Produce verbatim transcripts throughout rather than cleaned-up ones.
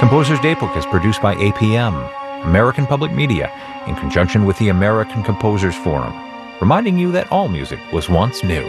Composer's Datebook is produced by A P M, American Public Media, in conjunction with the American Composers Forum, reminding you that all music was once new.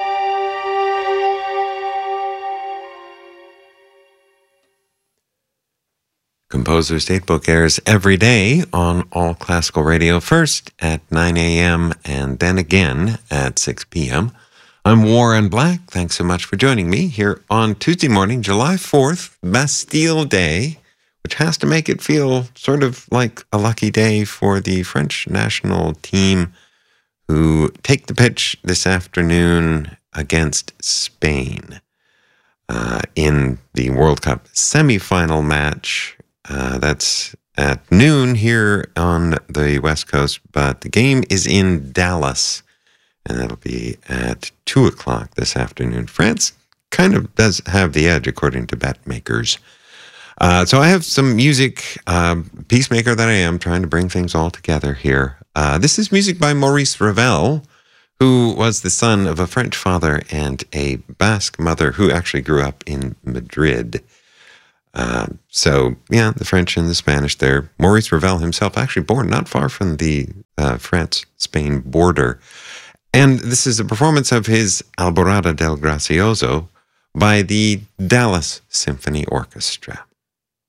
Composer's Datebook airs every day on All Classical Radio, first at nine a.m. and then again at six p.m. I'm Warren Black. Thanks so much for joining me here on Tuesday morning, July fourth, Bastille Day, which has to make it feel sort of like a lucky day for the French national team who take the pitch this afternoon against Spain uh, in the World Cup semifinal match. Uh, that's at noon here on the West Coast, but the game is in Dallas, and that'll be at two o'clock this afternoon. France kind of does have the edge, according to bet makers. Uh, so I have some music, uh, peacemaker that I am, trying to bring things all together here. Uh, this is music by Maurice Ravel, who was the son of a French father and a Basque mother who actually grew up in Madrid. Uh, so, yeah, the French and the Spanish there. Maurice Ravel himself actually born not far from the uh, France-Spain border. And this is a performance of his Alborada del Gracioso by the Dallas Symphony Orchestra.